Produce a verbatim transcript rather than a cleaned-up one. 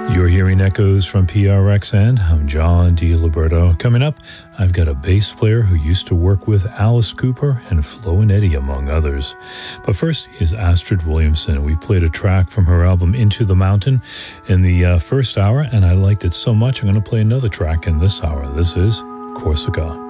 You're hearing echoes from P R X, and I'm John DiLiberto. Coming up, I've got a bass player who used to work with Alice Cooper and Flo and Eddie, among others. But first is Astrid Williamson. We played a track from her album Into the Mountain in the uh, first hour, and I liked it so much I'm going to play another track in this hour. This is Corsica.